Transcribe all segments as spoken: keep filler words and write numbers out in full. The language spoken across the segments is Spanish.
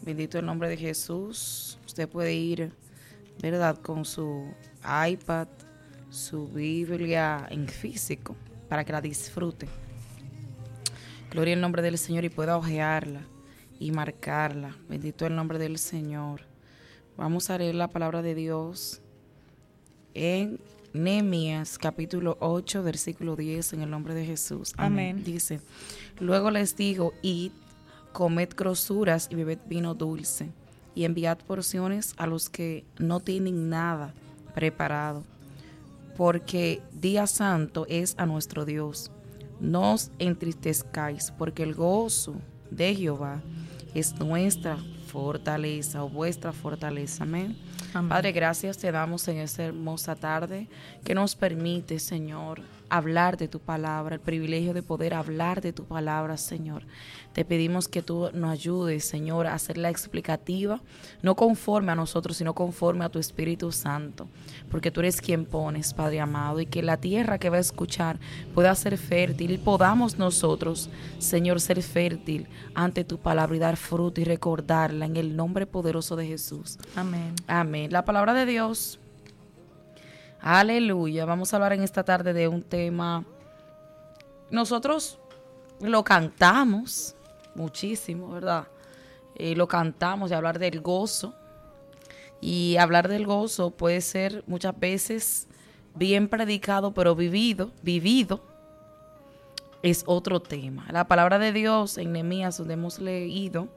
Bendito el nombre de Jesús. Usted puede ir, ¿verdad?, con su iPad, su Biblia en físico, para que la disfrute. Gloria al nombre del Señor y pueda hojearla y marcarla. Bendito el nombre del Señor. Vamos a leer la palabra de Dios en Nehemías capítulo ocho, versículo diez, en el nombre de Jesús. Amén. Amén. Dice: luego les digo, id, comed grosuras y bebed vino dulce, y enviad porciones a los que no tienen nada preparado, porque día santo es a nuestro Dios. No os entristezcáis, porque el gozo de Jehová es nuestra fortaleza, o vuestra fortaleza. Amén. Amén. Padre, gracias te damos en esta hermosa tarde que nos permite, Señor, hablar de tu palabra, el privilegio de poder hablar de tu palabra, Señor. Te pedimos que tú nos ayudes, Señor, a hacerla explicativa, no conforme a nosotros, sino conforme a tu Espíritu Santo, porque tú eres quien pones, Padre amado, y que la tierra que va a escuchar pueda ser fértil y podamos nosotros, Señor, ser fértil ante tu palabra y dar fruto y recordarla en el nombre poderoso de Jesús. Amén. Amén. La palabra de Dios. Aleluya. Vamos a hablar en esta tarde de un tema. Nosotros lo cantamos muchísimo, ¿verdad? Eh, lo cantamos, de hablar del gozo. Y hablar del gozo puede ser muchas veces bien predicado, pero vivido, vivido es otro tema. La palabra de Dios en Nehemías, donde hemos leído,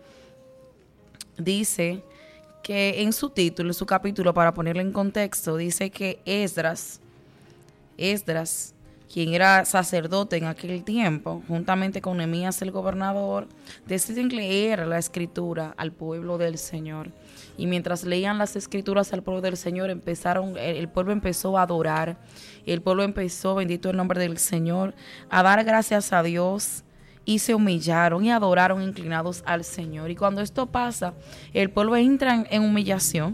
dice que en su título, en su capítulo, para ponerlo en contexto, dice que Esdras, Esdras, quien era sacerdote en aquel tiempo, juntamente con Nehemías el gobernador, deciden leer la escritura al pueblo del Señor. Y mientras leían las escrituras al pueblo del Señor, empezaron, el pueblo empezó a adorar, el pueblo empezó, bendito el nombre del Señor, a dar gracias a Dios. Y se humillaron y adoraron inclinados al Señor. Y cuando esto pasa, el pueblo entra en, en humillación,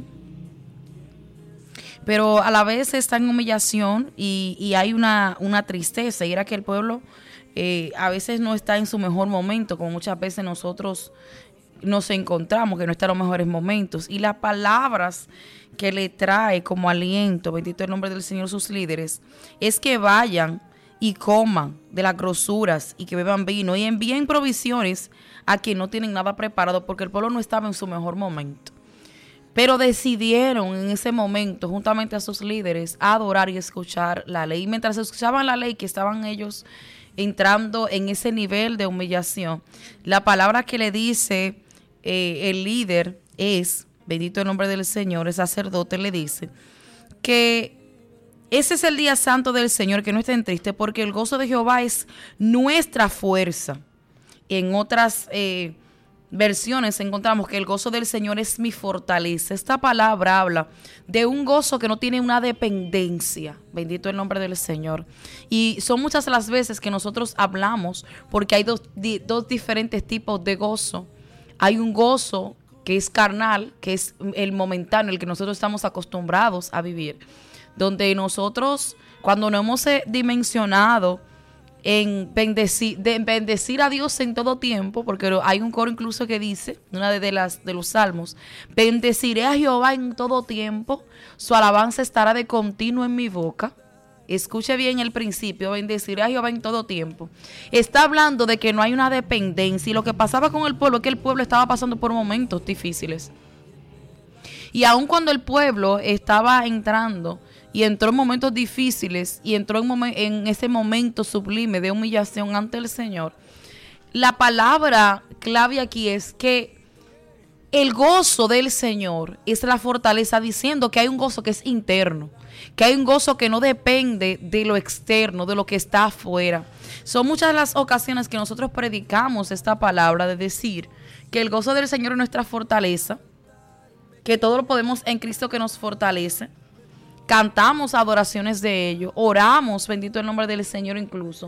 pero a la vez está en humillación y, y hay una, una tristeza. Y era que el pueblo eh, a veces no está en su mejor momento, como muchas veces nosotros nos encontramos, que no están en los mejores momentos. Y las palabras que le trae como aliento, bendito el nombre del Señor, sus líderes, es que vayan y coman de las grosuras y que beban vino y envíen provisiones a quien no tienen nada preparado, porque el pueblo no estaba en su mejor momento. Pero decidieron en ese momento, juntamente a sus líderes, adorar y escuchar la ley. Y mientras escuchaban la ley, que estaban ellos entrando en ese nivel de humillación, la palabra que le dice eh, el líder es, bendito el nombre del Señor, el sacerdote le dice que ese es el día santo del Señor, que no estén tristes, porque el gozo de Jehová es nuestra fuerza. En otras eh, versiones encontramos que el gozo del Señor es mi fortaleza. Esta palabra habla de un gozo que no tiene una dependencia. Bendito el nombre del Señor. Y son muchas las veces que nosotros hablamos, porque hay dos, di, dos diferentes tipos de gozo. Hay un gozo que es carnal, que es el momentáneo, el que nosotros estamos acostumbrados a vivir, donde nosotros, cuando nos hemos dimensionado en bendecir, de bendecir a Dios en todo tiempo, porque hay un coro incluso que dice, una de, las, de los salmos, bendeciré a Jehová en todo tiempo, su alabanza estará de continuo en mi boca. Escuche bien el principio, bendeciré a Jehová en todo tiempo. Está hablando de que no hay una dependencia, y lo que pasaba con el pueblo es que el pueblo estaba pasando por momentos difíciles. Y aun cuando el pueblo estaba entrando y entró en momentos difíciles y entró en, momen- en ese momento sublime de humillación ante el Señor, la palabra clave aquí es que el gozo del Señor es la fortaleza, diciendo que hay un gozo que es interno, que hay un gozo que no depende de lo externo, de lo que está afuera. Son muchas las ocasiones que nosotros predicamos esta palabra de decir que el gozo del Señor es nuestra fortaleza, que todo lo podemos en Cristo que nos fortalece. Cantamos adoraciones de ellos, oramos, bendito el nombre del Señor incluso.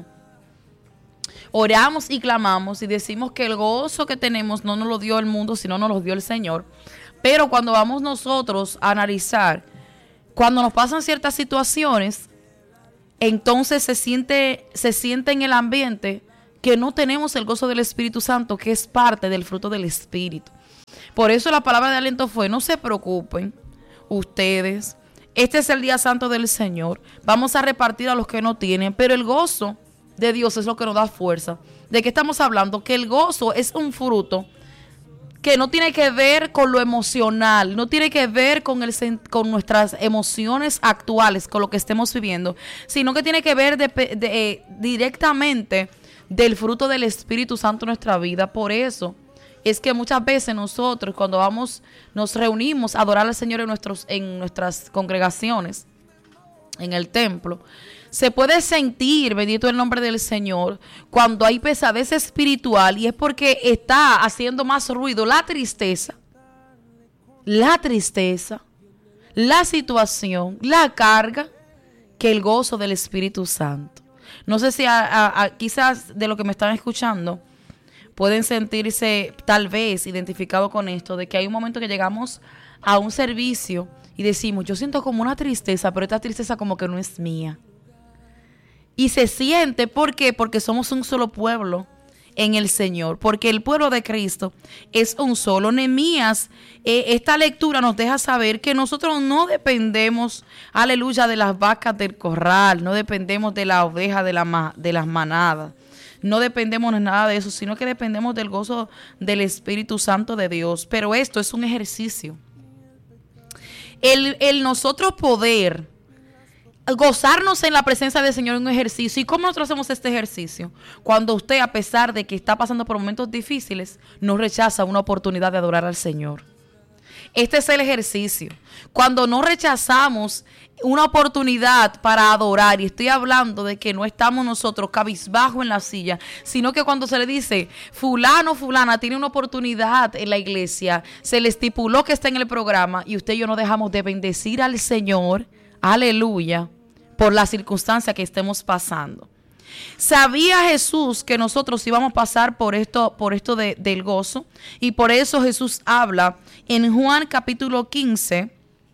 Oramos y clamamos y decimos que el gozo que tenemos no nos lo dio el mundo, sino nos lo dio el Señor. Pero cuando vamos nosotros a analizar, cuando nos pasan ciertas situaciones, entonces se siente, se siente en el ambiente que no tenemos el gozo del Espíritu Santo, que es parte del fruto del Espíritu. Por eso la palabra de aliento fue: no se preocupen ustedes, este es el día santo del Señor, vamos a repartir a los que no tienen, pero el gozo de Dios es lo que nos da fuerza. ¿De qué estamos hablando? Que el gozo es un fruto que no tiene que ver con lo emocional, no tiene que ver con, el, con nuestras emociones actuales, con lo que estemos viviendo, sino que tiene que ver de, de, de, directamente del fruto del Espíritu Santo en nuestra vida. Por eso es que muchas veces nosotros, cuando vamos, nos reunimos a adorar al Señor en, nuestros, en nuestras congregaciones, en el templo, se puede sentir, bendito el nombre del Señor, cuando hay pesadez espiritual, y es porque está haciendo más ruido la tristeza, la tristeza, la situación, la carga, que el gozo del Espíritu Santo. No sé si a, a, a, quizás de lo que me están escuchando pueden sentirse tal vez identificados con esto, de que hay un momento que llegamos a un servicio y decimos: yo siento como una tristeza, pero esta tristeza como que no es mía. Y se siente, ¿por qué? Porque somos un solo pueblo en el Señor, porque el pueblo de Cristo es un solo. Nehemías, eh, esta lectura nos deja saber que nosotros no dependemos, aleluya, de las vacas del corral, no dependemos de la oveja de, la, de las manadas, no dependemos de nada de eso, sino que dependemos del gozo del Espíritu Santo de Dios. Pero esto es un ejercicio. El, el nosotros poder gozarnos en la presencia del Señor en un ejercicio. ¿Y cómo nosotros hacemos este ejercicio? Cuando usted, a pesar de que está pasando por momentos difíciles, no rechaza una oportunidad de adorar al Señor. Este es el ejercicio. Cuando no rechazamos una oportunidad para adorar, y estoy hablando de que no estamos nosotros cabizbajo en la silla, sino que cuando se le dice: fulano, fulana tiene una oportunidad en la iglesia, se le estipuló que está en el programa, y usted y yo no dejamos de bendecir al Señor, aleluya, por la circunstancia que estemos pasando. Sabía Jesús que nosotros íbamos a pasar por esto, por esto de, del gozo, y por eso Jesús habla en Juan capítulo quince,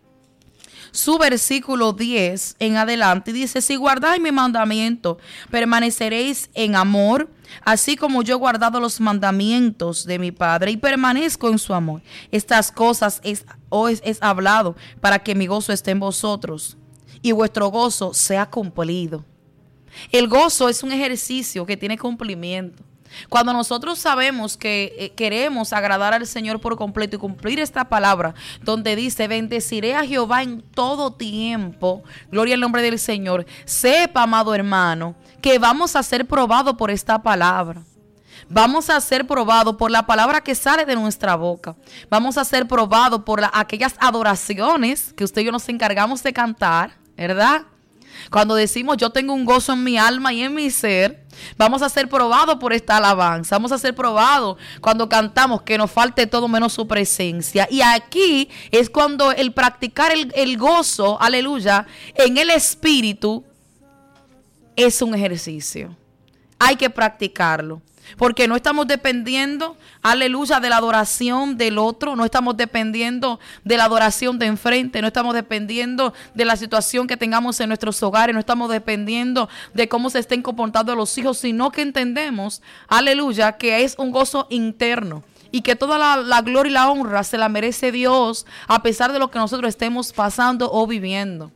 su versículo diez en adelante, y dice: si guardáis mi mandamiento, permaneceréis en amor, así como yo he guardado los mandamientos de mi Padre y permanezco en su amor. Estas cosas es, es, es hablado para que mi gozo esté en vosotros y vuestro gozo sea cumplido. El gozo es un ejercicio que tiene cumplimiento. Cuando nosotros sabemos que eh, queremos agradar al Señor por completo y cumplir esta palabra donde dice: bendeciré a Jehová en todo tiempo, gloria al nombre del Señor, sepa, amado hermano, que vamos a ser probados por esta palabra. Vamos a ser probados por la palabra que sale de nuestra boca. Vamos a ser probados por la, aquellas adoraciones que usted y yo nos encargamos de cantar, ¿verdad? Cuando decimos: yo tengo un gozo en mi alma y en mi ser, vamos a ser probados por esta alabanza. Vamos a ser probados cuando cantamos que nos falte todo menos su presencia. Y aquí es cuando el practicar el, el gozo, aleluya, en el Espíritu es un ejercicio. Hay que practicarlo. Porque no estamos dependiendo, aleluya, de la adoración del otro, no estamos dependiendo de la adoración de enfrente, no estamos dependiendo de la situación que tengamos en nuestros hogares, no estamos dependiendo de cómo se estén comportando los hijos, sino que entendemos, aleluya, que es un gozo interno y que toda la, la gloria y la honra se la merece Dios a pesar de lo que nosotros estemos pasando o viviendo.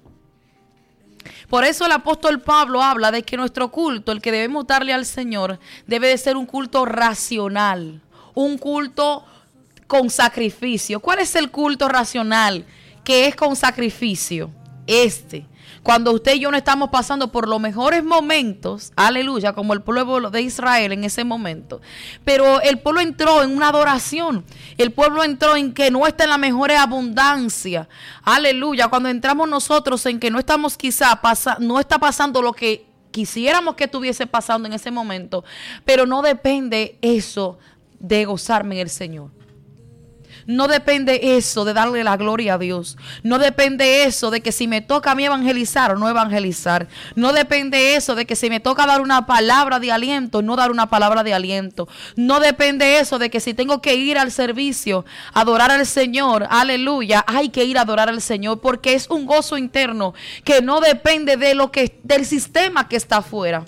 Por eso el apóstol Pablo habla de que nuestro culto, el que debemos darle al Señor, debe de ser un culto racional, un culto con sacrificio. ¿Cuál es el culto racional que es con sacrificio? Este. Cuando usted y yo no estamos pasando por los mejores momentos, aleluya, como el pueblo de Israel en ese momento, pero el pueblo entró en una adoración, el pueblo entró en que no está en la mejor abundancia, aleluya, cuando entramos nosotros en que no estamos quizá, pasa, no está pasando lo que quisiéramos que estuviese pasando en ese momento, pero no depende eso de gozarme en el Señor. No depende eso de darle la gloria a Dios. No depende eso de que si me toca a mí evangelizar o no evangelizar. No depende eso de que si me toca dar una palabra de aliento o no dar una palabra de aliento. No depende eso de que si tengo que ir al servicio, adorar al Señor, aleluya, hay que ir a adorar al Señor, porque es un gozo interno que no depende de lo que, del sistema que está afuera.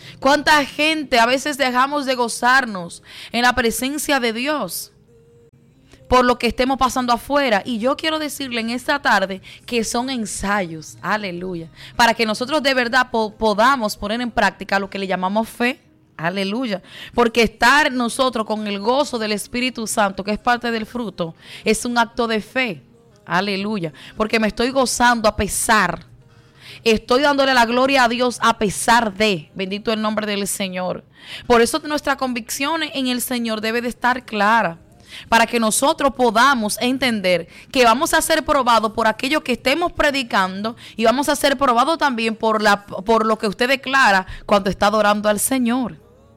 ¿Cuánta gente a veces dejamos de gozarnos en la presencia de Dios? por lo que estemos pasando afuera. Y yo quiero decirle en esta tarde que son ensayos, aleluya, para que nosotros de verdad po- podamos poner en práctica lo que le llamamos fe. Aleluya, porque estar nosotros con el gozo del Espíritu Santo, que es parte del fruto, es un acto de fe. Aleluya, porque me estoy gozando a pesar, estoy dándole la gloria a Dios a pesar de, bendito el nombre del Señor. Por eso nuestra convicción en el Señor debe de estar clara, para que nosotros podamos entender que vamos a ser probados por aquello que estemos predicando y vamos a ser probados también por, la, por lo que usted declara cuando está adorando al Señor.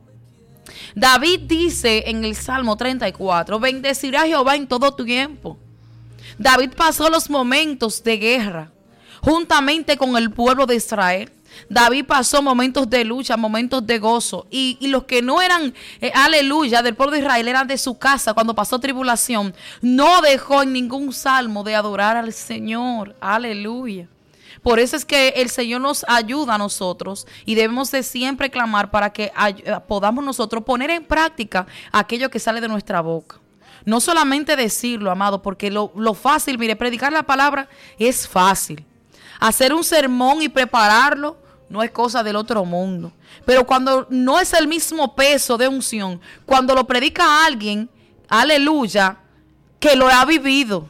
David dice en el Salmo treinta y cuatro, bendecirá a Jehová en todo tiempo. David pasó los momentos de guerra juntamente con el pueblo de Israel. David pasó momentos de lucha, momentos de gozo. Y, y los que no eran, eh, aleluya, del pueblo de Israel, eran de su casa cuando pasó tribulación. No dejó en ningún salmo de adorar al Señor. Aleluya. Por eso es que el Señor nos ayuda a nosotros y debemos de siempre clamar para que ay- podamos nosotros poner en práctica aquello que sale de nuestra boca. No solamente decirlo, amado, porque lo, lo fácil, mire, predicar la palabra es fácil. Hacer un sermón y prepararlo no es cosa del otro mundo. Pero cuando no es el mismo peso de unción, cuando lo predica alguien, aleluya, que lo ha vivido,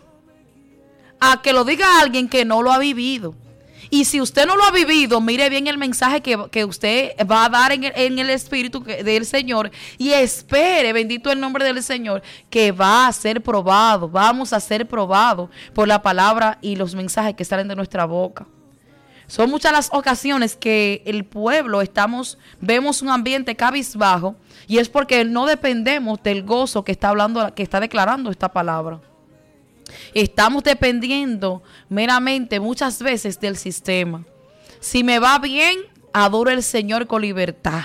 a que lo diga alguien que no lo ha vivido. Y si usted no lo ha vivido, mire bien el mensaje que, que usted va a dar en el, en el Espíritu del Señor y espere, bendito el nombre del Señor, que va a ser probado, vamos a ser probados por la palabra y los mensajes que salen de nuestra boca. Son muchas las ocasiones que el pueblo estamos, vemos un ambiente cabizbajo y es porque no dependemos del gozo que está hablando, que está declarando esta palabra. Estamos dependiendo meramente muchas veces del sistema. Si me va bien, adoro al Señor con libertad.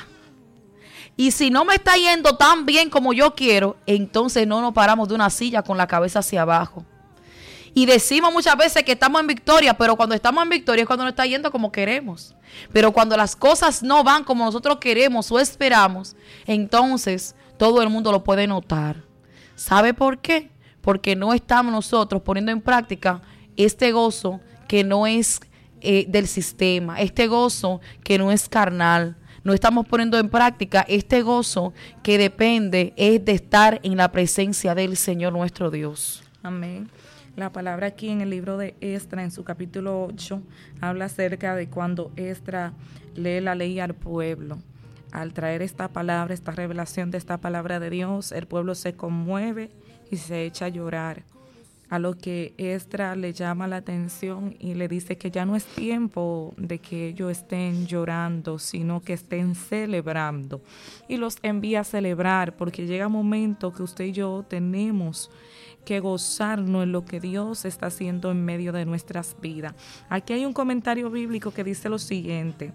Y si no me está yendo tan bien como yo quiero, entonces no nos paramos de una silla con la cabeza hacia abajo. Y decimos muchas veces que estamos en victoria, pero cuando estamos en victoria es cuando nos está yendo como queremos. Pero cuando las cosas no van como nosotros queremos o esperamos, entonces todo el mundo lo puede notar. ¿Sabe por qué? Porque no estamos nosotros poniendo en práctica este gozo que no es eh, del sistema, este gozo que no es carnal. No estamos poniendo en práctica este gozo que depende es de estar en la presencia del Señor nuestro Dios. Amén. La palabra aquí en el libro de Esdras, en su capítulo ocho, habla acerca de cuando Esdras lee la ley al pueblo. Al traer esta palabra, esta revelación de esta palabra de Dios, el pueblo se conmueve y se echa a llorar, a lo que Esdras le llama la atención y le dice que ya no es tiempo de que ellos estén llorando, sino que estén celebrando. Y los envía a celebrar, porque llega un momento que usted y yo tenemos que gozarnos en lo que Dios está haciendo en medio de nuestras vidas. Aquí hay un comentario bíblico que dice lo siguiente: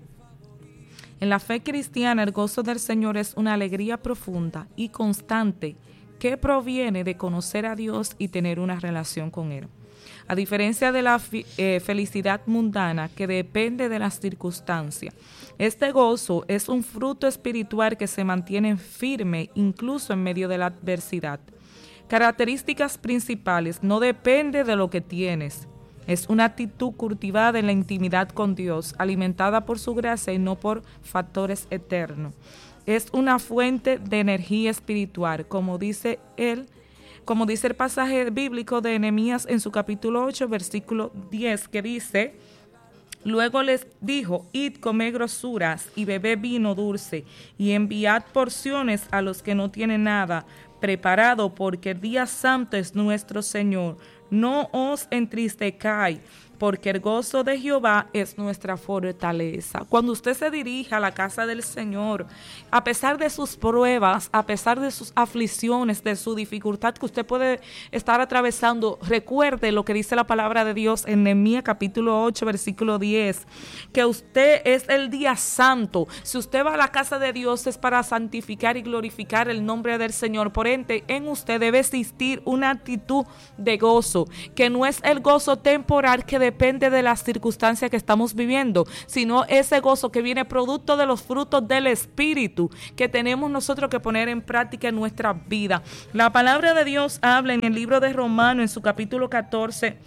en la fe cristiana, el gozo del Señor es una alegría profunda y constante que proviene de conocer a Dios y tener una relación con Él. A diferencia de la eh, felicidad mundana que depende de las circunstancias, este gozo es un fruto espiritual que se mantiene firme incluso en medio de la adversidad. Características principales: no depende de lo que tienes. Es una actitud cultivada en la intimidad con Dios, alimentada por su gracia y no por factores eternos. Es una fuente de energía espiritual, como dice él, como dice el pasaje bíblico de Nehemías en su capítulo ocho, versículo diez, que dice: luego les dijo, id, comed grosuras y bebed vino dulce, y enviad porciones a los que no tienen nada preparado, porque el día santo es nuestro Señor. No os entristezcáis, porque el gozo de Jehová es nuestra fortaleza. Cuando usted se dirige a la casa del Señor, a pesar de sus pruebas, a pesar de sus aflicciones, de su dificultad que usted puede estar atravesando, recuerde lo que dice la palabra de Dios en Nehemías capítulo ocho, versículo diez, que usted es el día santo. Si usted va a la casa de Dios es para santificar y glorificar el nombre del Señor. Por ende, en usted debe existir una actitud de gozo, que no es el gozo temporal que depende de las circunstancias que estamos viviendo, sino ese gozo que viene producto de los frutos del Espíritu que tenemos nosotros que poner en práctica en nuestra vida. La palabra de Dios habla en el libro de Romanos, en su capítulo catorce,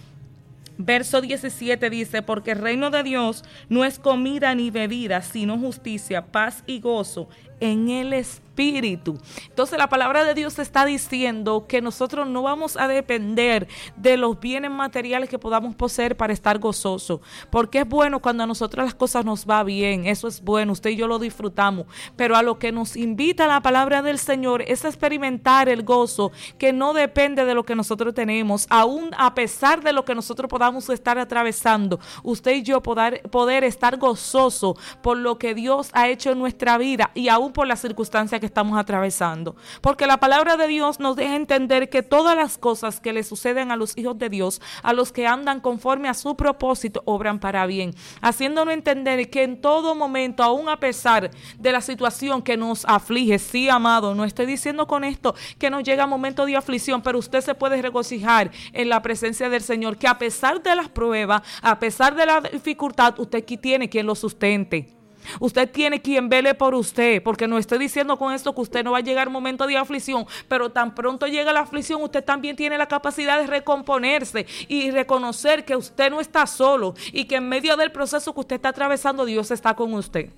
verso diecisiete, dice: porque el reino de Dios no es comida ni bebida, sino justicia, paz y gozo en el Espíritu. Entonces la palabra de Dios está diciendo que nosotros no vamos a depender de los bienes materiales que podamos poseer para estar gozosos, porque es bueno cuando a nosotros las cosas nos va bien, eso es bueno, usted y yo lo disfrutamos, pero a lo que nos invita la palabra del Señor es a experimentar el gozo que no depende de lo que nosotros tenemos, aún a pesar de lo que nosotros podamos estar atravesando, usted y yo poder, poder estar gozoso por lo que Dios ha hecho en nuestra vida y aún por las circunstancias que estamos atravesando, porque la palabra de Dios nos deja entender que todas las cosas que le suceden a los hijos de Dios, a los que andan conforme a su propósito, obran para bien, haciéndonos entender que en todo momento, aún a pesar de la situación que nos aflige, sí, amado, no estoy diciendo con esto que nos llega momento de aflicción, pero usted se puede regocijar en la presencia del Señor, que a pesar de las pruebas, a pesar de la dificultad, usted aquí tiene quien lo sustente. Usted tiene quien vele por usted, porque no estoy diciendo con esto que usted no va a llegar momento de aflicción, pero tan pronto llega la aflicción, usted también tiene la capacidad de recomponerse y reconocer que usted no está solo y que en medio del proceso que usted está atravesando, Dios está con usted.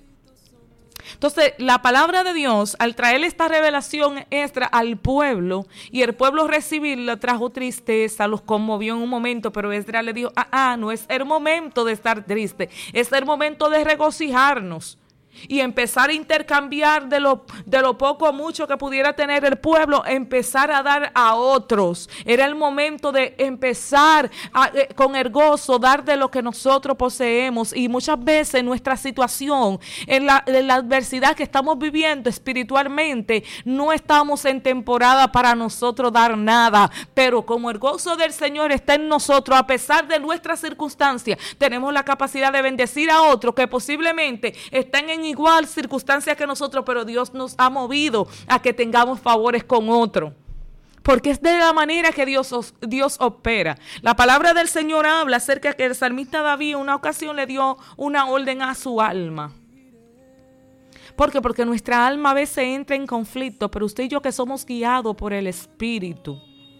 Entonces, la palabra de Dios, al traer esta revelación extra al pueblo, y el pueblo recibirla, trajo tristeza, los conmovió en un momento, pero Esdras le dijo, ah, ah, no es el momento de estar triste, es el momento de regocijarnos y empezar a intercambiar de lo, de lo poco o mucho que pudiera tener el pueblo, empezar a dar a otros. Era el momento de empezar a, eh, con el gozo, dar de lo que nosotros poseemos, y muchas veces nuestra situación, en la, en la adversidad que estamos viviendo espiritualmente, no estamos en temporada para nosotros dar nada, pero como el gozo del Señor está en nosotros, a pesar de nuestras circunstancias, tenemos la capacidad de bendecir a otros que posiblemente están en igual circunstancias que nosotros, pero Dios nos ha movido a que tengamos favores con otros, porque es de la manera que Dios, Dios opera. La palabra del Señor habla acerca de que el salmista David en una ocasión le dio una orden a su alma. ¿Por qué? Porque nuestra alma a veces entra en conflicto, pero usted y yo, que somos guiados por el Espíritu,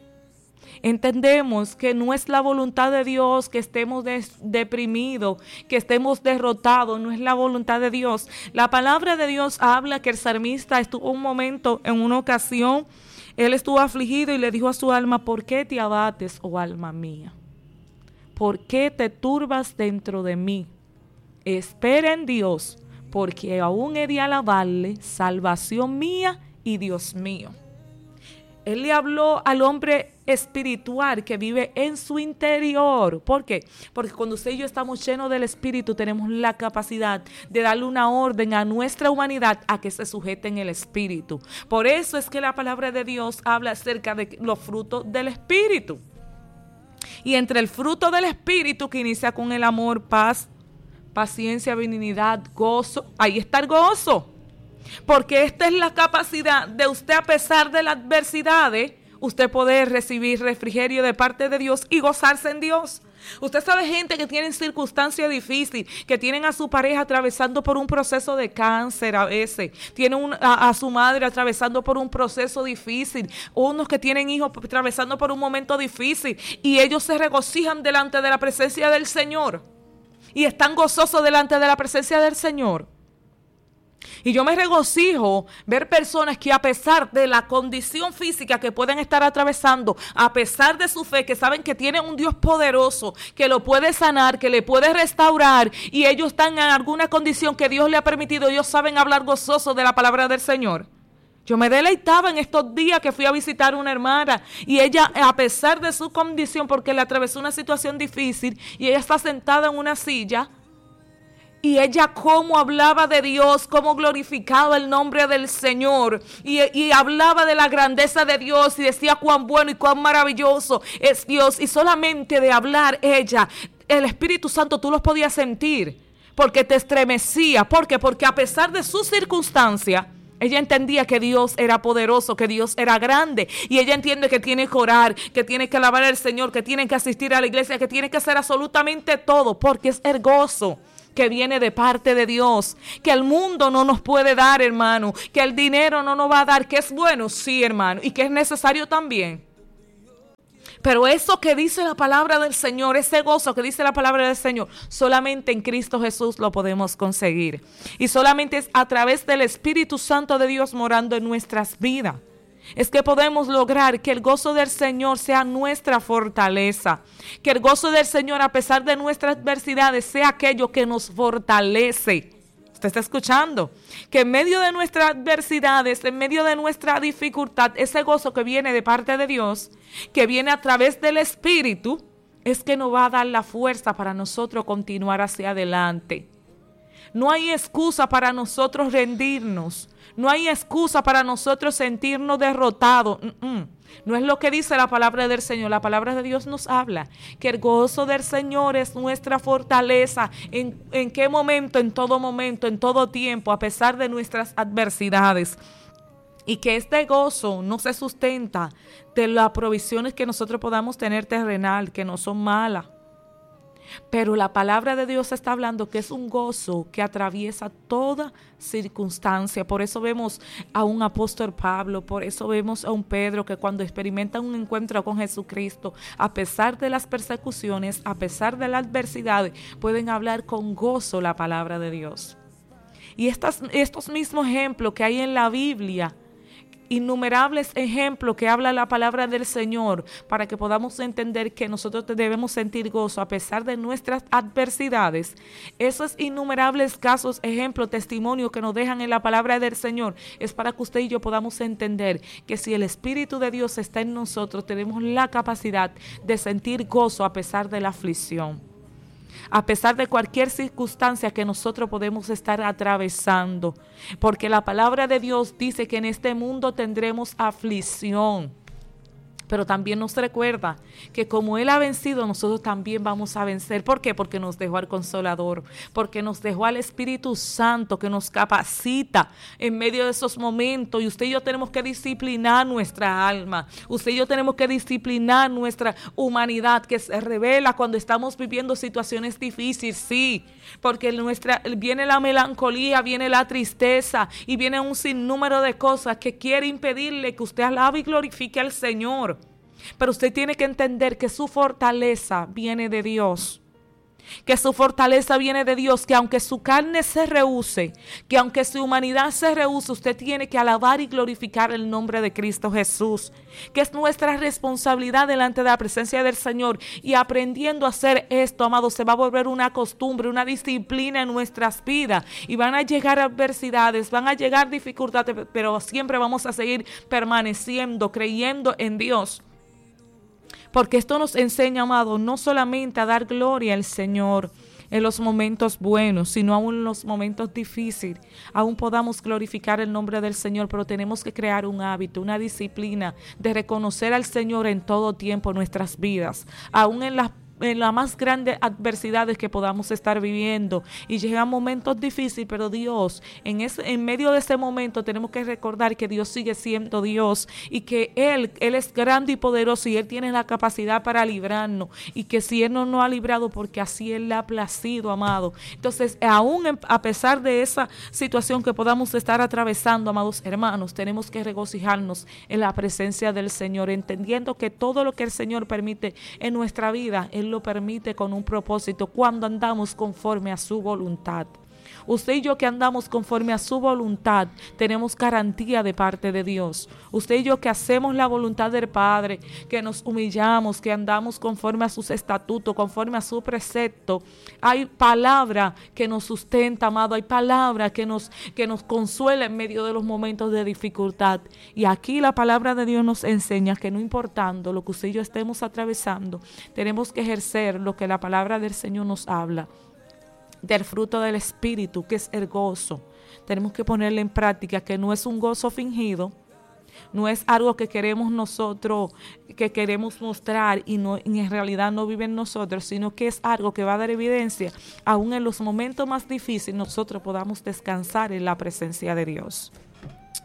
entendemos que no es la voluntad de Dios que estemos des- deprimidos, que estemos derrotados, no es la voluntad de Dios. La palabra de Dios habla que el salmista estuvo un momento, en una ocasión, él estuvo afligido y le dijo a su alma: ¿por qué te abates, oh alma mía? ¿Por qué te turbas dentro de mí? Espera en Dios, porque aún he de alabarle, salvación mía y Dios mío. Él le habló al hombre espiritual que vive en su interior. ¿Por qué? Porque cuando usted y yo estamos llenos del Espíritu, tenemos la capacidad de darle una orden a nuestra humanidad a que se sujete en el Espíritu. Por eso es que la palabra de Dios habla acerca de los frutos del Espíritu. Y entre el fruto del Espíritu, que inicia con el amor, paz, paciencia, benignidad, gozo, ahí está el gozo. Porque esta es la capacidad de usted, a pesar de las adversidades, usted poder recibir refrigerio de parte de Dios y gozarse en Dios. Usted sabe gente que tiene circunstancias difíciles, que tienen a su pareja atravesando por un proceso de cáncer a veces, tienen un, a, a su madre atravesando por un proceso difícil, unos que tienen hijos atravesando por un momento difícil, y ellos se regocijan delante de la presencia del Señor y están gozosos delante de la presencia del Señor. Y yo me regocijo ver personas que, a pesar de la condición física que pueden estar atravesando, a pesar de su fe, que saben que tienen un Dios poderoso que lo puede sanar, que le puede restaurar, y ellos están en alguna condición que Dios le ha permitido, ellos saben hablar gozosos de la palabra del Señor. Yo me deleitaba en estos días que fui a visitar a una hermana, y ella, a pesar de su condición, porque le atravesó una situación difícil, y ella está sentada en una silla, y ella cómo hablaba de Dios, cómo glorificaba el nombre del Señor, y, y hablaba de la grandeza de Dios, y decía cuán bueno y cuán maravilloso es Dios. Y solamente de hablar ella, el Espíritu Santo, tú los podías sentir, porque te estremecía. ¿Por qué? Porque a pesar de su circunstancia, Ella entendía que Dios era poderoso, que Dios era grande. Y ella entiende que tiene que orar, que tiene que alabar al Señor, que tiene que asistir a la iglesia, que tiene que hacer absolutamente todo, porque es el gozo que viene de parte de Dios, que el mundo no nos puede dar, hermano, que el dinero no nos va a dar, que es bueno, sí, hermano, y que es necesario también. Pero eso que dice la palabra del Señor, ese gozo que dice la palabra del Señor, solamente en Cristo Jesús lo podemos conseguir. Y solamente es a través del Espíritu Santo de Dios morando en nuestras vidas. Es que podemos lograr que el gozo del Señor sea nuestra fortaleza. Que el gozo del Señor, a pesar de nuestras adversidades, sea aquello que nos fortalece. ¿Usted está escuchando? Que en medio de nuestras adversidades, en medio de nuestra dificultad, ese gozo que viene de parte de Dios, que viene a través del Espíritu, es que nos va a dar la fuerza para nosotros continuar hacia adelante. No hay excusa para nosotros rendirnos. No hay excusa para nosotros sentirnos derrotados. Mm-mm. No es lo que dice la palabra del Señor. La palabra de Dios nos habla que el gozo del Señor es nuestra fortaleza. ¿En, en qué momento? En todo momento, en todo tiempo, a pesar de nuestras adversidades. Y que este gozo no se sustenta de las provisiones que nosotros podamos tener terrenal, que no son malas. Pero la palabra de Dios está hablando que es un gozo que atraviesa toda circunstancia. Por eso vemos a un apóstol Pablo, por eso vemos a un Pedro que cuando experimentan un encuentro con Jesucristo, a pesar de las persecuciones, a pesar de la adversidad, pueden hablar con gozo la palabra de Dios. Y estas, estos mismos ejemplos que hay en la Biblia, innumerables ejemplos que habla la palabra del Señor para que podamos entender que nosotros debemos sentir gozo a pesar de nuestras adversidades. Esos innumerables casos, ejemplos, testimonios que nos dejan en la palabra del Señor es para que usted y yo podamos entender que si el Espíritu de Dios está en nosotros, tenemos la capacidad de sentir gozo a pesar de la aflicción. A pesar de cualquier circunstancia que nosotros podemos estar atravesando, porque la palabra de Dios dice que en este mundo tendremos aflicción, pero también nos recuerda que como Él ha vencido, nosotros también vamos a vencer. ¿Por qué? Porque nos dejó al Consolador, porque nos dejó al Espíritu Santo que nos capacita en medio de esos momentos. Y usted y yo tenemos que disciplinar nuestra alma. Usted y yo tenemos que disciplinar nuestra humanidad que se revela cuando estamos viviendo situaciones difíciles, sí, porque nuestra, viene la melancolía, viene la tristeza y viene un sinnúmero de cosas que quiere impedirle que usted alabe y glorifique al Señor. Pero usted tiene que entender que su fortaleza viene de Dios. Que su fortaleza viene de Dios, que aunque su carne se rehúse, que aunque su humanidad se rehúse, usted tiene que alabar y glorificar el nombre de Cristo Jesús. Que es nuestra responsabilidad delante de la presencia del Señor. Y aprendiendo a hacer esto, amados, se va a volver una costumbre, una disciplina en nuestras vidas. Y van a llegar adversidades, van a llegar dificultades, pero siempre vamos a seguir permaneciendo, creyendo en Dios. Porque esto nos enseña, amado, no solamente a dar gloria al Señor en los momentos buenos, sino aún en los momentos difíciles. Aún podamos glorificar el nombre del Señor, pero tenemos que crear un hábito, una disciplina de reconocer al Señor en todo tiempo en nuestras vidas, aún en las en las más grandes adversidades que podamos estar viviendo y llegan momentos difíciles, pero Dios, en, ese, en medio de ese momento tenemos que recordar que Dios sigue siendo Dios y que Él, Él es grande y poderoso y Él tiene la capacidad para librarnos y que si Él no nos ha librado porque así Él le ha placido, amado. Entonces, aún en, a pesar de esa situación que podamos estar atravesando, amados hermanos, tenemos que regocijarnos en la presencia del Señor, entendiendo que todo lo que el Señor permite en nuestra vida, Él lo permite con un propósito cuando andamos conforme a su voluntad. Usted y yo que andamos conforme a su voluntad, tenemos garantía de parte de Dios. Usted y yo que hacemos la voluntad del Padre, que nos humillamos, que andamos conforme a sus estatutos, conforme a su precepto. Hay palabra que nos sustenta, amado. Hay palabra que nos, que nos consuela en medio de los momentos de dificultad. Y aquí la palabra de Dios nos enseña que no importando lo que usted y yo estemos atravesando, tenemos que ejercer lo que la palabra del Señor nos habla. Del fruto del Espíritu, que es el gozo. Tenemos que ponerle en práctica que no es un gozo fingido, no es algo que queremos nosotros, que queremos mostrar y, no, y en realidad no vive en nosotros, sino que es algo que va a dar evidencia, aún en los momentos más difíciles, nosotros podamos descansar en la presencia de Dios.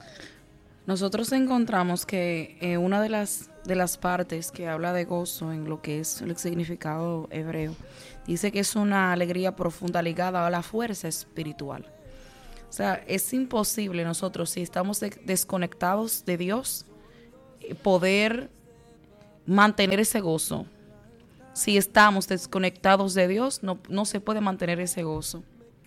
Nosotros encontramos que eh, una de las, de las partes que habla de gozo en lo que es el significado hebreo, dice que es una alegría profunda ligada a la fuerza espiritual. O sea, es imposible nosotros, si estamos de- desconectados de Dios, eh, poder mantener ese gozo. Si estamos desconectados de Dios, no, no se puede mantener ese gozo.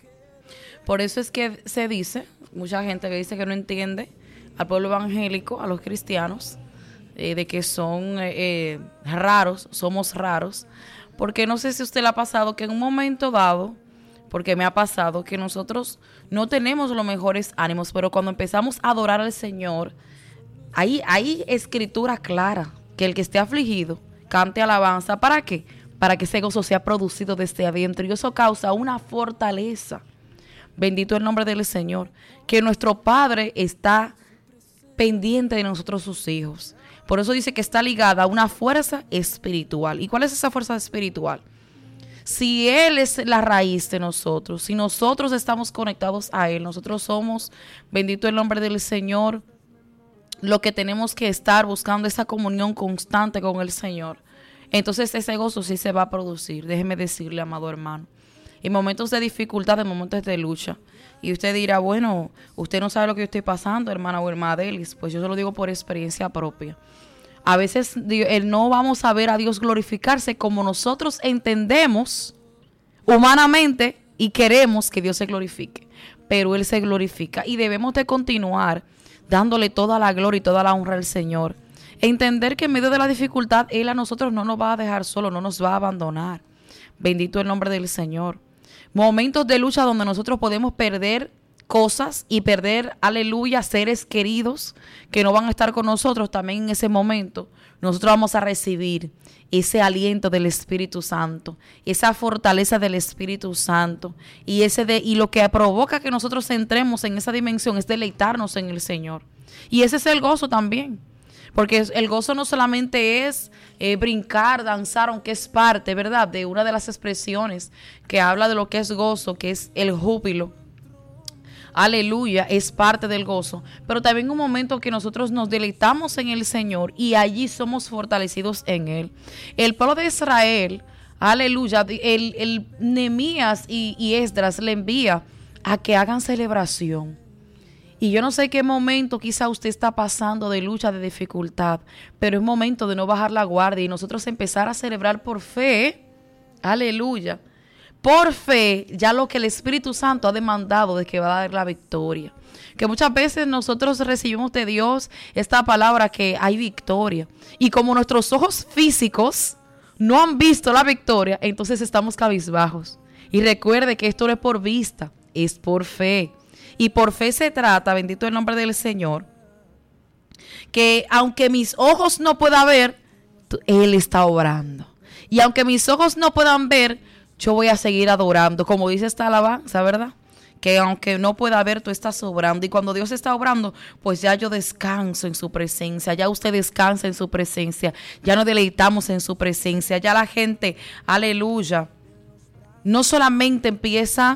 Por eso es que se dice, mucha gente que dice que no entiende al pueblo evangélico, a los cristianos, eh, de que son eh, eh, raros, somos raros, porque no sé si a usted le ha pasado que en un momento dado, porque me ha pasado que nosotros no tenemos los mejores ánimos, pero cuando empezamos a adorar al Señor, hay, hay escritura clara que el que esté afligido cante alabanza. ¿Para qué? Para que ese gozo sea producido desde adentro, y eso causa una fortaleza. Bendito el nombre del Señor, que nuestro Padre está pendiente de nosotros, sus hijos. Por eso dice que está ligada a una fuerza espiritual. ¿Y cuál es esa fuerza espiritual? Si Él es la raíz de nosotros, si nosotros estamos conectados a Él, nosotros somos, bendito el nombre del Señor, lo que tenemos que estar buscando esa comunión constante con el Señor. Entonces ese gozo sí se va a producir. Déjeme decirle, amado hermano, en momentos de dificultad, en momentos de lucha. Y usted dirá, bueno, usted no sabe lo que yo estoy pasando, hermana o hermana Delis. Pues yo se lo digo por experiencia propia. A veces no vamos a ver a Dios glorificarse como nosotros entendemos humanamente y queremos que Dios se glorifique. Pero Él se glorifica y debemos de continuar dándole toda la gloria y toda la honra al Señor. Entender que en medio de la dificultad Él a nosotros no nos va a dejar solo, no nos va a abandonar. Bendito el nombre del Señor. Momentos de lucha donde nosotros podemos perder cosas y perder, aleluya, seres queridos que no van a estar con nosotros. También en ese momento nosotros vamos a recibir ese aliento del Espíritu Santo, esa fortaleza del Espíritu Santo, y ese de y lo que provoca que nosotros entremos en esa dimensión es deleitarnos en el Señor. Y ese es el gozo también. Porque el gozo no solamente es eh, brincar, danzar, aunque es parte, ¿verdad?, de una de las expresiones que habla de lo que es gozo, que es el júbilo. Aleluya, es parte del gozo. Pero también un momento que nosotros nos deleitamos en el Señor y allí somos fortalecidos en Él. El pueblo de Israel, aleluya, el, el Nehemías y, y Esdras le envía a que hagan celebración. Y yo no sé qué momento quizá usted está pasando de lucha, de dificultad, pero es momento de no bajar la guardia y nosotros empezar a celebrar por fe, aleluya, por fe, ya lo que el Espíritu Santo ha demandado de que va a dar la victoria. Que muchas veces nosotros recibimos de Dios esta palabra que hay victoria. Y como nuestros ojos físicos no han visto la victoria, entonces estamos cabizbajos. Y recuerde que esto no es por vista, es por fe. Y por fe se trata, bendito el nombre del Señor, que aunque mis ojos no puedan ver, Él está obrando. Y aunque mis ojos no puedan ver, yo voy a seguir adorando. Como dice esta alabanza, ¿verdad? Que aunque no pueda ver, tú estás obrando. Y cuando Dios está obrando, pues ya yo descanso en su presencia. Ya usted descansa en su presencia. Ya nos deleitamos en su presencia. Ya la gente, aleluya, no solamente empieza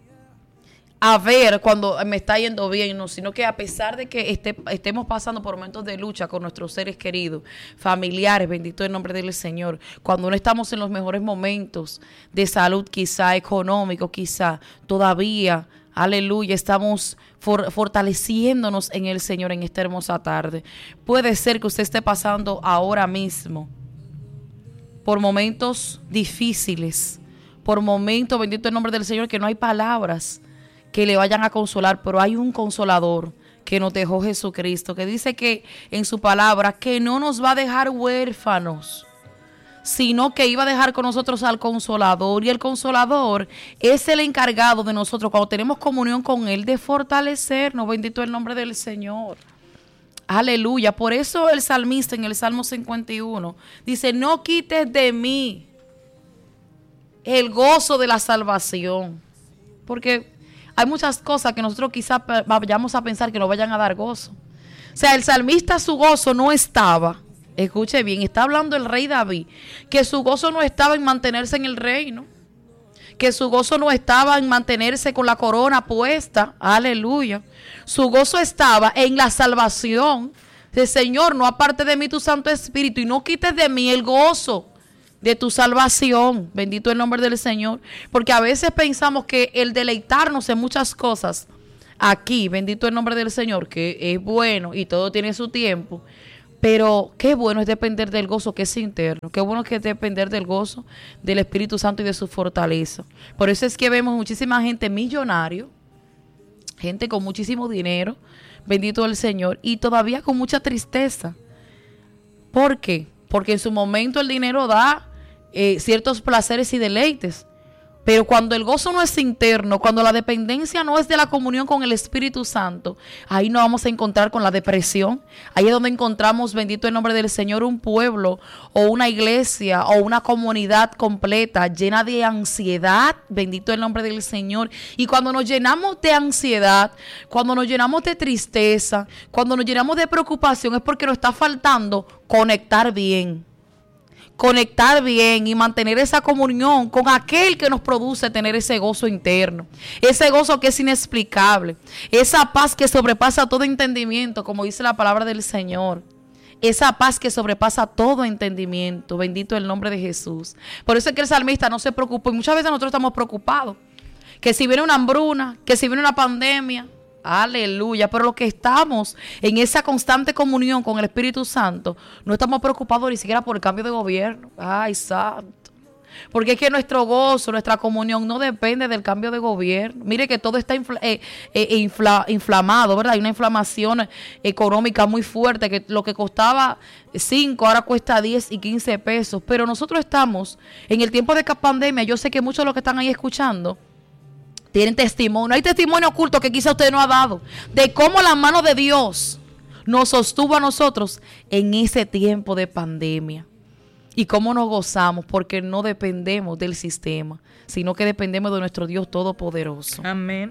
a ver cuando me está yendo bien, no, sino que a pesar de que esté, estemos pasando por momentos de lucha con nuestros seres queridos, familiares, bendito el nombre del Señor, cuando no estamos en los mejores momentos de salud, quizá económico, quizá todavía, aleluya, estamos for, fortaleciéndonos en el Señor en esta hermosa tarde. Puede ser que usted esté pasando ahora mismo por momentos difíciles, por momentos, bendito el nombre del Señor, que no hay palabras que le vayan a consolar, pero hay un consolador que nos dejó Jesucristo, que dice que en su palabra que no nos va a dejar huérfanos, sino que iba a dejar con nosotros al consolador, y el consolador es el encargado de nosotros cuando tenemos comunión con Él de fortalecernos. Bendito el nombre del Señor. Aleluya. Por eso el salmista en el Salmo cincuenta y uno dice: no quites de mí el gozo de la salvación, porque hay muchas cosas que nosotros quizás vayamos a pensar que nos vayan a dar gozo. O sea, el salmista, su gozo no estaba, escuche bien, está hablando el rey David, que su gozo no estaba en mantenerse en el reino, que su gozo no estaba en mantenerse con la corona puesta, aleluya. Su gozo estaba en la salvación. Dice, Señor, no aparte de mí tu Santo Espíritu y no quites de mí el gozo de tu salvación. Bendito el nombre del Señor. Porque a veces pensamos que el deleitarnos en muchas cosas aquí, bendito el nombre del Señor, que es bueno y todo tiene su tiempo. Pero qué bueno es depender del gozo que es interno. Qué bueno que es depender del gozo del Espíritu Santo y de su fortaleza. Por eso es que vemos muchísima gente millonario, gente con muchísimo dinero, bendito el Señor, y todavía con mucha tristeza. ¿Por qué? Porque en su momento el dinero da eh, ciertos placeres y deleites. Pero cuando el gozo no es interno, cuando la dependencia no es de la comunión con el Espíritu Santo, ahí nos vamos a encontrar con la depresión. Ahí es donde encontramos, bendito el nombre del Señor, un pueblo o una iglesia o una comunidad completa llena de ansiedad, bendito el nombre del Señor. Y cuando nos llenamos de ansiedad, cuando nos llenamos de tristeza, cuando nos llenamos de preocupación, es porque nos está faltando conectar bien. Conectar bien y mantener esa comunión con aquel que nos produce tener ese gozo interno, ese gozo que es inexplicable, esa paz que sobrepasa todo entendimiento, como dice la palabra del Señor, esa paz que sobrepasa todo entendimiento, bendito el nombre de Jesús. Por eso es que el salmista no se preocupó, y muchas veces nosotros estamos preocupados, que si viene una hambruna, que si viene una pandemia, aleluya, pero los que estamos en esa constante comunión con el Espíritu Santo, no estamos preocupados ni siquiera por el cambio de gobierno. Ay, santo. Porque es que nuestro gozo, nuestra comunión no depende del cambio de gobierno. Mire que todo está infla, eh, eh, infla, inflamado, ¿verdad? Hay una inflamación económica muy fuerte, que lo que costaba cinco ahora cuesta diez y quince pesos. Pero nosotros estamos en el tiempo de pandemia. Yo sé que muchos de los que están ahí escuchando tienen testimonio, hay testimonio oculto que quizá usted no ha dado, de cómo la mano de Dios nos sostuvo a nosotros en ese tiempo de pandemia. Y cómo nos gozamos, porque no dependemos del sistema, sino que dependemos de nuestro Dios Todopoderoso. Amén.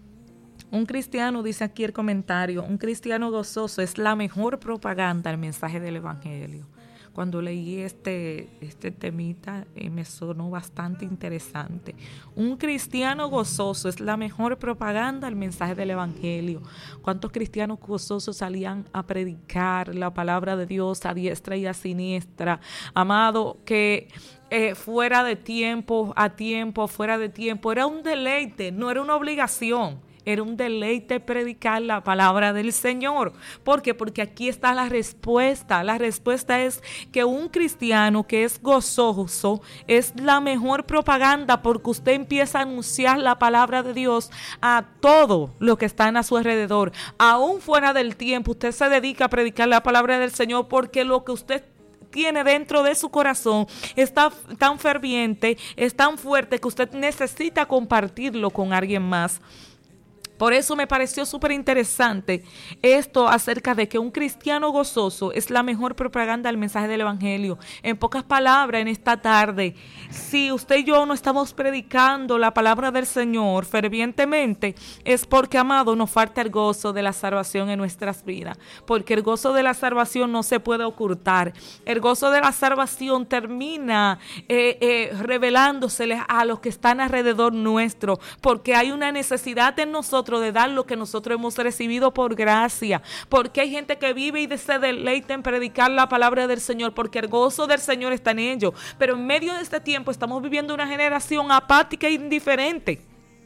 Un cristiano, dice aquí el comentario, un cristiano gozoso es la mejor propaganda al mensaje del Evangelio. Cuando leí este, este temita eh, me sonó bastante interesante. Un cristiano gozoso es la mejor propaganda al mensaje del Evangelio. ¿Cuántos cristianos gozosos salían a predicar la palabra de Dios a diestra y a siniestra? Amado, que eh, fuera de tiempo, a tiempo, fuera de tiempo, era un deleite, no era una obligación. Era un deleite predicar la palabra del Señor. ¿Por qué? Porque aquí está la respuesta. La respuesta es que un cristiano que es gozoso es la mejor propaganda, porque usted empieza a anunciar la palabra de Dios a todo lo que está a su alrededor. Aún fuera del tiempo, usted se dedica a predicar la palabra del Señor, porque lo que usted tiene dentro de su corazón está tan ferviente, es tan fuerte, que usted necesita compartirlo con alguien más. Por eso me pareció súper interesante esto acerca de que un cristiano gozoso es la mejor propaganda del mensaje del Evangelio. En pocas palabras, en esta tarde, si usted y yo no estamos predicando la palabra del Señor fervientemente, es porque, amado, nos falta el gozo de la salvación en nuestras vidas. Porque el gozo de la salvación no se puede ocultar. El gozo de la salvación termina eh, eh, revelándoseles a los que están alrededor nuestro, porque hay una necesidad en nosotros de dar lo que nosotros hemos recibido por gracia, porque hay gente que vive y se deleita en predicar la palabra del Señor, porque el gozo del Señor está en ellos. Pero en medio de este tiempo estamos viviendo una generación apática e indiferente.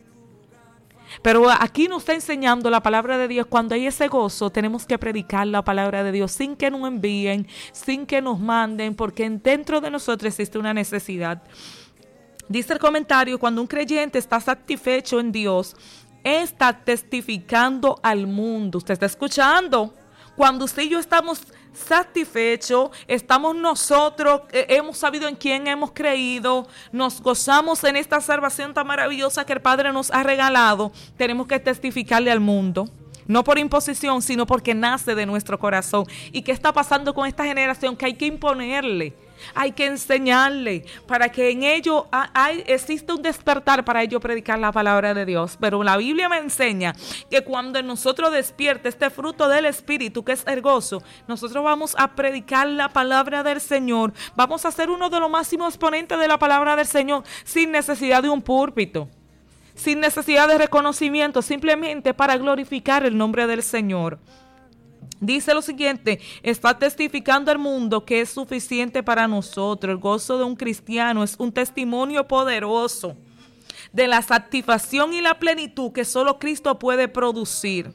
Pero aquí nos está enseñando la palabra de Dios. Cuando hay ese gozo, tenemos que predicar la palabra de Dios sin que nos envíen, sin que nos manden, porque dentro de nosotros existe una necesidad. Dice el comentario: cuando un creyente está satisfecho en Dios, está testificando al mundo. ¿Usted está escuchando? Cuando usted y yo estamos satisfechos, estamos nosotros, eh, hemos sabido en quién hemos creído, nos gozamos en esta salvación tan maravillosa que el Padre nos ha regalado, tenemos que testificarle al mundo. No por imposición, sino porque nace de nuestro corazón. ¿Y qué está pasando con esta generación? Que hay que imponerle, hay que enseñarle, para que en ello hay, existe un despertar para ello predicar la palabra de Dios. Pero la Biblia me enseña que cuando en nosotros despierte este fruto del Espíritu, que es el gozo, nosotros vamos a predicar la palabra del Señor. Vamos a ser uno de los máximos exponentes de la palabra del Señor sin necesidad de un púlpito, sin necesidad de reconocimiento, simplemente para glorificar el nombre del Señor. Dice lo siguiente: está testificando al mundo que es suficiente para nosotros. El gozo de un cristiano es un testimonio poderoso de la satisfacción y la plenitud que solo Cristo puede producir.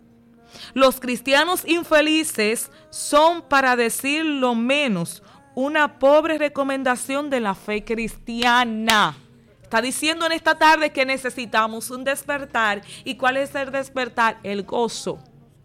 Los cristianos infelices son, para decir lo menos, una pobre recomendación de la fe cristiana. Está diciendo en esta tarde que necesitamos un despertar. ¿Y cuál es el despertar? El gozo.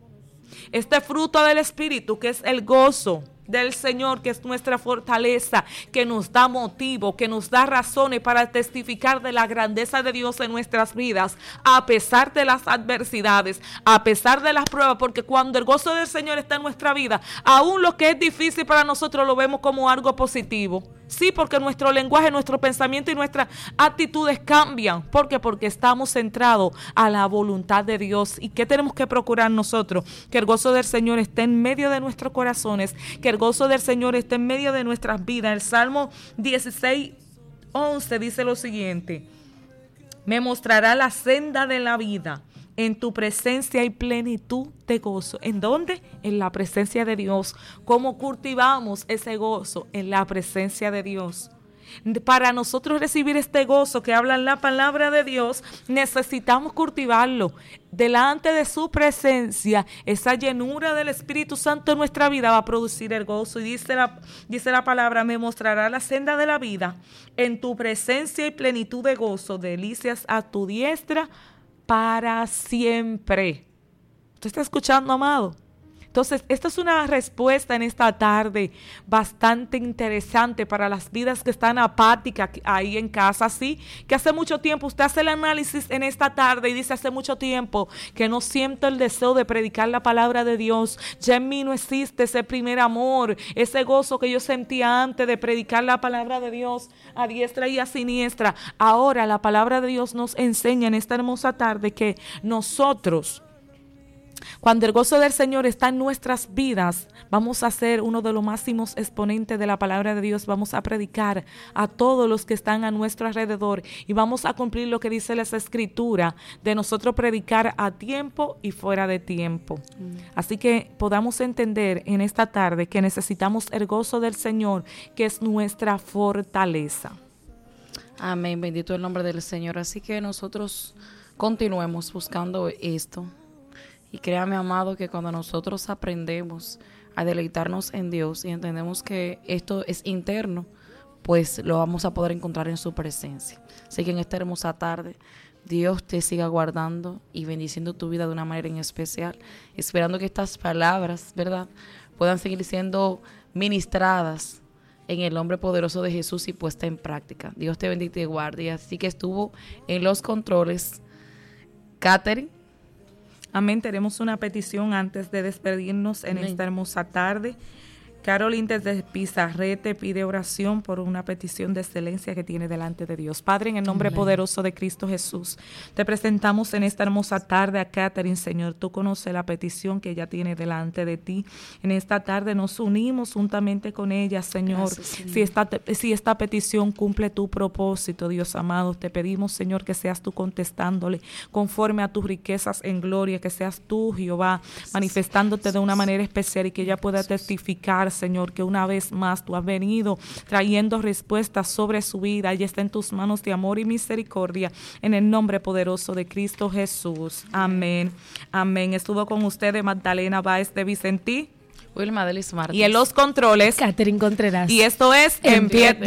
Este fruto del Espíritu, que es el gozo del Señor, que es nuestra fortaleza, que nos da motivo, que nos da razones para testificar de la grandeza de Dios en nuestras vidas, a pesar de las adversidades, a pesar de las pruebas, porque cuando el gozo del Señor está en nuestra vida, aún lo que es difícil para nosotros lo vemos como algo positivo. Sí, porque nuestro lenguaje, nuestro pensamiento y nuestras actitudes cambian. ¿Por qué? Porque estamos centrados a la voluntad de Dios. ¿Y qué tenemos que procurar nosotros? Que el gozo del Señor esté en medio de nuestros corazones, que el gozo del Señor esté en medio de nuestras vidas. El Salmo dieciséis, once dice lo siguiente: me mostrará la senda de la vida. En tu presencia hay plenitud de gozo. ¿En dónde? En la presencia de Dios. ¿Cómo cultivamos ese gozo? En la presencia de Dios. Para nosotros recibir este gozo que habla en la palabra de Dios, necesitamos cultivarlo delante de su presencia. Esa llenura del Espíritu Santo en nuestra vida va a producir el gozo. Y dice la, dice la palabra: me mostrará la senda de la vida. En tu presencia hay plenitud de gozo, delicias a tu diestra para siempre. ¿Usted está escuchando, amado? Entonces, esta es una respuesta en esta tarde bastante interesante para las vidas que están apáticas ahí en casa, sí, que hace mucho tiempo, usted hace el análisis en esta tarde y dice: hace mucho tiempo que no siento el deseo de predicar la palabra de Dios, ya en mí no existe ese primer amor, ese gozo que yo sentía antes de predicar la palabra de Dios a diestra y a siniestra. Ahora la palabra de Dios nos enseña en esta hermosa tarde que nosotros, cuando el gozo del Señor está en nuestras vidas, vamos a ser uno de los máximos exponentes de la palabra de Dios. Vamos a predicar a todos los que están a nuestro alrededor y vamos a cumplir lo que dice la Escritura de nosotros predicar a tiempo y fuera de tiempo. Mm. Así que podamos entender en esta tarde que necesitamos el gozo del Señor, que es nuestra fortaleza. Amén, bendito el nombre del Señor. Así que nosotros continuemos buscando esto. Y créame, amado, que cuando nosotros aprendemos a deleitarnos en Dios y entendemos que esto es interno, pues lo vamos a poder encontrar en su presencia. Así que en esta hermosa tarde, Dios te siga guardando y bendiciendo tu vida de una manera en especial, esperando que estas palabras, ¿verdad?, puedan seguir siendo ministradas en el nombre poderoso de Jesús y puesta en práctica. Dios te bendiga y te guarde. Así que estuvo en los controles Catherine. Amén. Tenemos una petición antes de despedirnos en Amén. Esta hermosa tarde. Carolyn desde Pizarrete pide oración por una petición de excelencia que tiene delante de Dios. Padre, en el nombre Amén. Poderoso de Cristo Jesús, te presentamos en esta hermosa tarde a Catherine, Señor. Tú conoces la petición que ella tiene delante de ti. En esta tarde nos unimos juntamente con ella, Señor. Gracias, Señor. Si esta, si esta petición cumple tu propósito, Dios amado, te pedimos, Señor, que seas tú contestándole conforme a tus riquezas en gloria, que seas tú, Jehová, manifestándote de una manera especial y que ella pueda testificar, Señor, que una vez más tú has venido trayendo respuestas sobre su vida y está en tus manos de amor y misericordia, en el nombre poderoso de Cristo Jesús. Amén. Amén. Estuvo con ustedes Magdalena Báez de Vicentí, Wilma Delis Martínez, y en los controles Catherine Contreras. Y esto es En Pie